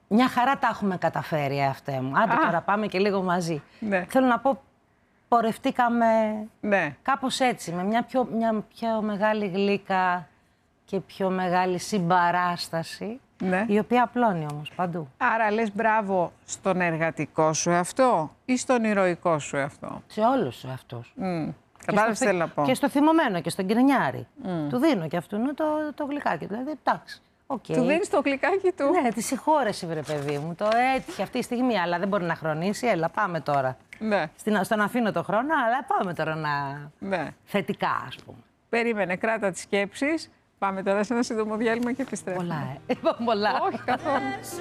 Μια χαρά τα έχουμε καταφέρει, αυτέ μου. Άντε τώρα πάμε και λίγο μαζί. Ναι. Θέλω να πω, πορευτήκαμε Ναι. κάπως έτσι, με μια πιο μεγάλη γλύκα και πιο μεγάλη συμπαράσταση, Ναι. η οποία απλώνει όμως παντού. Άρα λες μπράβο στον εργατικό σου εαυτό ή στον ηρωικό σου εαυτό? Σε όλους τους εαυτούς. Κατάλαβες τι θέλω να πω. Και στο θυμωμένο και στον γκρινιάρη. Του δίνω και αυτού το γλυκάκι. Δηλαδή, εντάξει. Okay. Του δίνεις το γλυκάκι του. Ναι, τη συγχώρεση, βρε παιδί μου. Το έτυχε αυτή τη στιγμή, αλλά δεν μπορεί να χρονίσει. Έλα, πάμε τώρα. Ναι. Στον αφήνω το χρόνο, αλλά πάμε τώρα να. Ναι. Θετικά, ας πούμε. Περίμενε, κράτα τις σκέψεις. Πάμε τώρα σε ένα σύντομο διάλειμμα και επιστρέφουμε. Πολλά, πολλά. Όχι καθόλου.